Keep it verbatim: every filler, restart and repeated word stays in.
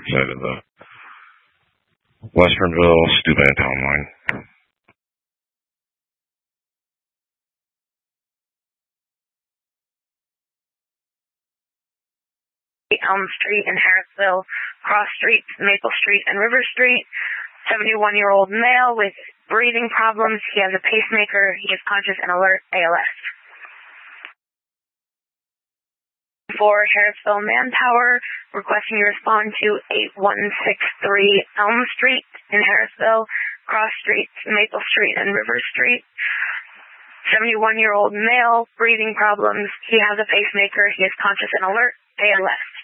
side of the Westernville Steuben town line. Elm Street in Harrisville, Cross Street, Maple Street, and River Street. seventy-one-year-old male with breathing problems. He has a pacemaker. He is conscious and alert. A L S. For Harrisville Manpower, requesting you respond to eight one six three Elm Street in Harrisville, Cross Street, Maple Street, and River Street. seventy-one-year-old male, breathing problems. He has a pacemaker. He is conscious and alert. A L S.